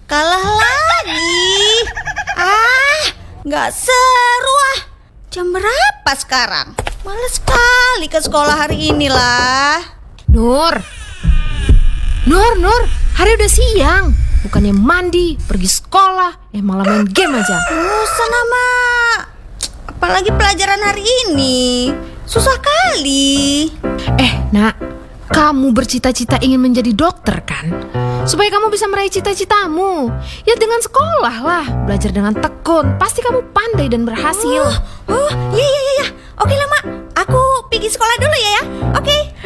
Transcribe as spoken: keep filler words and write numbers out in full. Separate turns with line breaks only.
kalah lagi. Ah, gak seru ah. Jam berapa sekarang? Males sekali ke sekolah hari ini lah.
Nur, Nur, Nur, hari udah siang. Bukannya mandi, pergi sekolah, eh malah main game aja.
Bosan ama. Apalagi pelajaran hari ini. Susah kali.
Eh nak, kamu bercita-cita ingin menjadi dokter kan? Supaya kamu bisa meraih cita-citamu. Ya dengan sekolah lah, belajar dengan tekun. Pasti kamu pandai dan berhasil.
Oh, oh iya iya iya. Oke lah mak, aku pergi sekolah dulu ya ya. Oke.